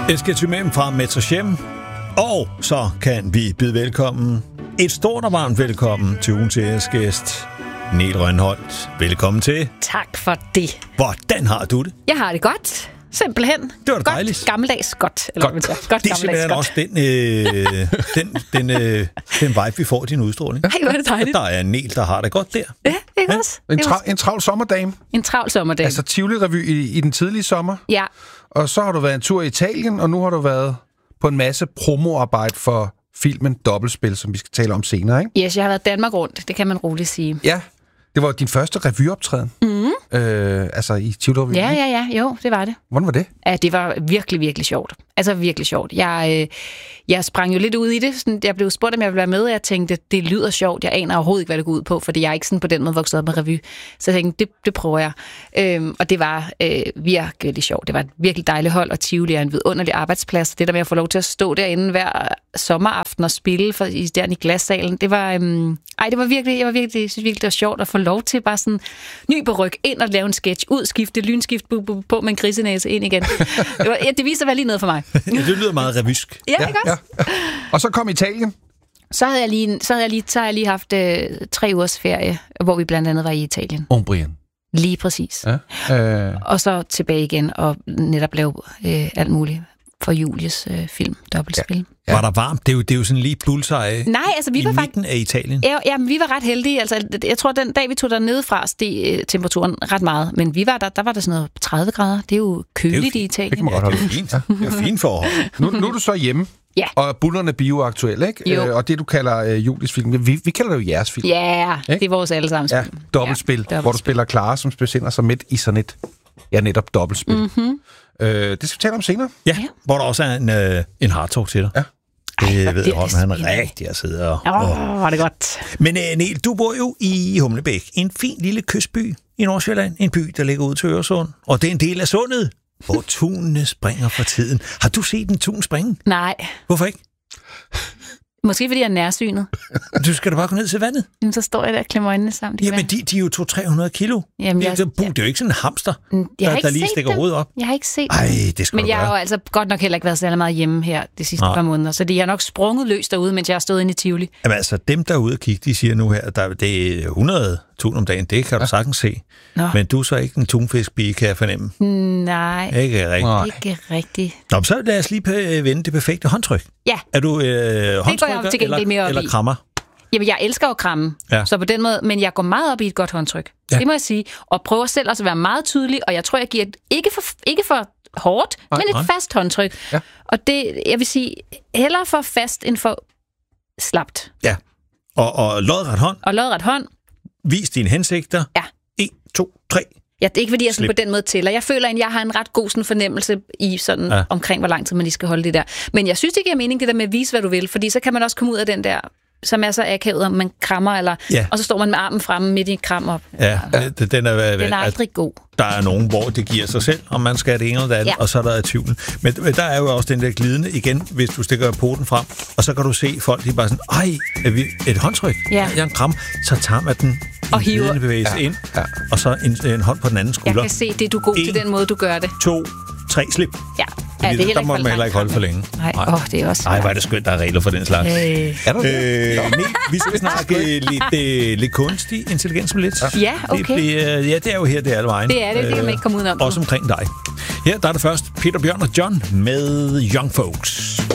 Esketymem fra Metrochem. Og så kan vi byde velkommen, et stort og varmt velkommen til ugens æresgæst, Niel Rønholt. Velkommen til. Tak for det. Hvordan har du det? Jeg har det godt. Simpelthen. Det var da dejligt. Gammeldags godt. Eller godt. Godt det er simpelthen også den vibe, vi får i din udstråling. Ej, hvor er det dejligt. Der er en Niel, der har det godt der. Ja, ikke også? En travl sommerdame. En travl sommerdame. Altså Tivoli-revy i den tidlige sommer. Ja. Og så har du været en tur i Italien, og nu har du været på en masse promoarbejde for filmen Dobbeltspil, som vi skal tale om senere, ikke? Yes, jeg har været Danmark rundt. Det kan man roligt sige. Ja, det var din første revyoptræden. Altså i Tivoli-revyen. Ja. Jo, det var det. Hvordan var det? Ja, det var virkelig, virkelig sjovt. Altså virkelig sjovt. Jeg sprang jo lidt ud i det. Sådan, jeg blev spurgt, om jeg ville være med, og jeg tænkte, det lyder sjovt. Jeg aner overhovedet ikke, hvad det går ud på, fordi jeg er ikke sådan på den måde vokset op med revy. Så jeg tænkte, det prøver jeg. Og det var virkelig sjovt. Det var et virkelig dejligt hold, og Tivoli er en vidunderlig arbejdsplads. Det der med at få lov til at stå derinde hver sommeraften og spille der i glassalen, det var... det var virkelig, jeg synes virkelig, det var sjovt at få lov til bare sådan ny på ryg ind og lave en sketch, udskifte, lynskift på med en grisenæse ind igen. Det viser at være lige noget for mig. Det lyder meget revysk. Ja, ikke også? Ja. Og så kom Italien. Så har jeg lige haft 3 ugers ferie, hvor vi blandt andet var i Italien. Umbrien. Lige præcis. Ja. Og så tilbage igen og netop lave alt muligt for Julies film, Dobbeltspil. Ja. Var der varmt? Det er jo sådan lige bullseye. Nej, altså vi var faktisk midten af Italien. Ja, men vi var ret heldige. Altså, jeg tror, den dag vi tog dernede fra, steg temperaturen ret meget. Men vi var der var der sådan noget 30 grader. Det er jo køligt i Italien. Det kan man godt holde. Det er fint. Det er fint forhold. Nu er du så hjemme. Ja. Og bullerne bioaktuel, ikke? Og det, du kalder Julies film, vi kalder det jo jeres film. Ja, det er vores allesammens film. Ja, Dobbeltspil, hvor du spiller Clara, som befinder sig midt i sådan et, netop dobbeltspil. Mm-hmm. Det skal vi tale om senere. Ja, hvor der også er en hardtalk til dig. Ja. Det ved Holm, han er rigtig at sidde og... var det godt. Men Niel, du bor jo i Humlebæk, en fin lille kystby i Nordsjælland. En by, der ligger ud til Øresund. Og det er en del af sundet, hvor tunene springer for tiden. Har du set en tun springe? Nej. Hvorfor ikke? Måske fordi jeg er nærsynet. Du skal da bare gå ned til vandet. Jamen, så står jeg der og klemmer øjnene sammen. Jamen, de er jo 200-300 kilo. Jamen, det er jo ikke sådan en hamster, der lige stikker hovedet op. Jeg har ikke set Ej, det skal Men jeg har jo altså godt nok heller ikke været så meget hjemme her de sidste par måneder, så de har nok sprunget løs derude, mens jeg har stået inde i Tivoli. Jamen altså, dem derude og kigge, de siger nu her, at det er 100 tun om dagen, det kan du sagtens se. Nå. Men du er så ikke en tunfiskpige, kan jeg fornemme. Nej. Ikke rigtigt. Ikke rigtigt. Nå, så lad os lige vende det perfekte håndtryk. Ja. Er du håndtrykker eller krammer? Jamen, jeg elsker at kramme, så på den måde, men jeg går meget op i et godt håndtryk. Ja. Det må jeg sige. Og prøver selv også at være meget tydelig, og jeg tror, jeg giver ikke for hårdt, men et fast håndtryk. Ja. Og det, jeg vil sige, hellere for fast end for slapt. Ja. Og lodret hånd. Og lodret hånd. Vis dine hensigter. Ja. 1, 2, 3. Ja, det er ikke, fordi jeg sådan på den måde tæller. Jeg føler, at jeg har en ret god sådan fornemmelse i sådan omkring, hvor lang tid man lige skal holde det der. Men jeg synes, det giver mening, det der med at vise, hvad du vil, fordi så kan man også komme ud af den der, som er så akavet, om man krammer, eller, og så står man med armen fremme midt i en kram op. Ja, den er aldrig god. Der er nogen, hvor det giver sig selv, om man skal det ene eller det andet, og så er der tvivl. Men der er jo også den der glidende igen, hvis du stikker poten frem, og så kan du se folk, de er bare sådan, et håndtryk, en kram, så tager man den og en glidende bevægelse ind, og så en hånd på den anden skulder. Jeg kan se, det er du god til den måde, du gør det. 2, 3, slip. Ja. Ja, det der må man heller ikke holde for længe. Nej, det er også... Nej, hvor er det skønt, der er regler for den slags. Er der det? Vi skal snakke lidt kunstig intelligens om lidt. Ja, okay. Det er jo her, det er alle vejen. Det er det kan man ikke komme ud om. Også omkring dig. Her der er det først Peter Bjørn og John med Young Folks.